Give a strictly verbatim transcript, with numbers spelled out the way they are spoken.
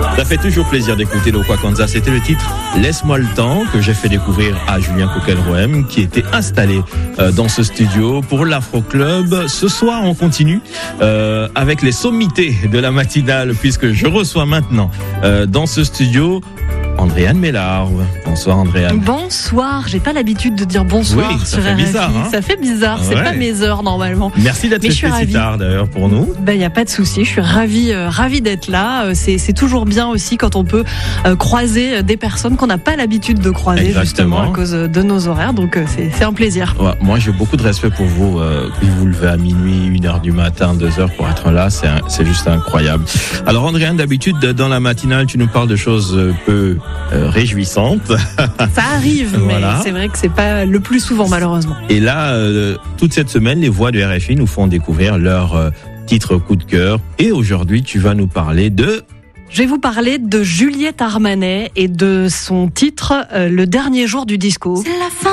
Ça fait toujours plaisir d'écouter Lokwa Kanza. C'était le titre Laisse-moi le temps que j'ai fait découvrir à Julien Coquelroem qui était installé euh, dans ce studio pour l'Afro Club. Ce soir, on continue euh, avec les sommités de la matinale puisque je reçois maintenant euh, dans ce studio Andréane Mellard. Bonsoir Andréane. Bonsoir, j'ai pas l'habitude de dire bonsoir oui, ça sur fait R F I. bizarre, hein. Ça fait bizarre, c'est ouais. pas mes heures normalement. Merci d'être resté si tard d'ailleurs pour nous. Ben y a pas de souci, je suis ravie, euh, ravie d'être là. Euh, c'est, c'est toujours bien aussi quand on peut euh, croiser des personnes qu'on n'a pas l'habitude de croiser. Exactement. Justement à cause de nos horaires, donc euh, c'est, c'est un plaisir. Ouais, moi j'ai beaucoup de respect pour vous. Euh, vous vous levez à minuit, une heure du matin, deux heures pour être là, c'est, un, c'est juste incroyable. Alors Andréane, d'habitude dans la matinale, tu nous parles de choses peu euh, réjouissantes. Ça arrive, voilà. Mais c'est vrai que c'est pas le plus souvent malheureusement. Et là, euh, toute cette semaine, les voix de R F I nous font découvrir leur euh, titre coup de cœur. Et aujourd'hui, tu vas nous parler de... Je vais vous parler de Juliette Armanet et de son titre euh, Le dernier jour du disco. C'est la fin.